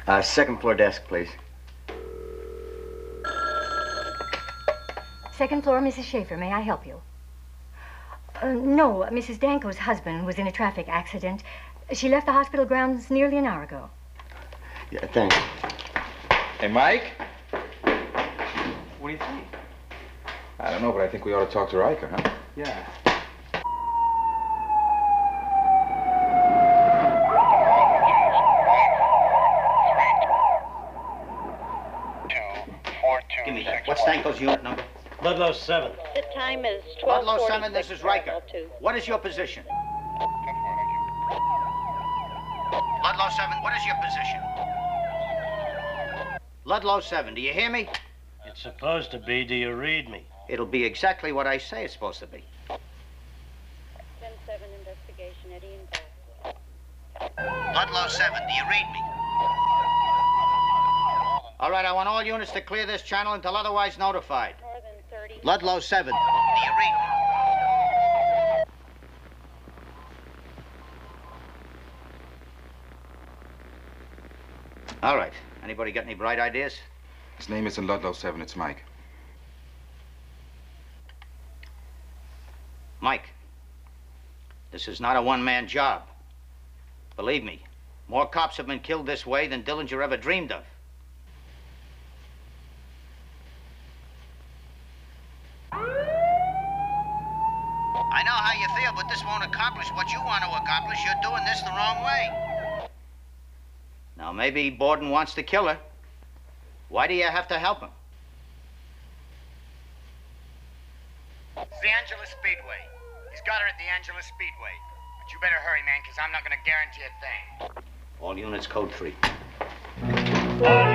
Second floor desk, please. Second floor, Mrs. Schaefer. May I help you? No, Mrs. Danko's husband was in a traffic accident. She left the hospital grounds nearly an hour ago. Yeah, thanks. Hey, Mike? What do you think? I don't know, but I think we ought to talk to Riker, huh? Yeah. Give me that. What's Danko's unit number? Ludlow 7. The time is 12:46. Ludlow 7, this is Riker. What is your position? Ludlow 7, what is your position? Ludlow 7, do you hear me? It's supposed to be. Do you read me? It'll be exactly what I say it's supposed to be. 10-7 investigation, Eddie and Bassett. Ludlow 7, do you read me? All right, I want all units to clear this channel until otherwise notified. More than 30. Ludlow 7, do you read me? All right. Anybody got any bright ideas? His name isn't Ludlow 7, it's Mike. Mike, this is not a one-man job. Believe me, more cops have been killed this way than Dillinger ever dreamed of. I know how you feel, but this won't accomplish what you want to accomplish. You're doing this the wrong way. Now, maybe Borden wants to kill her. Why do you have to help him? It's the Angeles Speedway. He's got her at the Angeles Speedway. But you better hurry, man, because I'm not going to guarantee a thing. All units, code 3.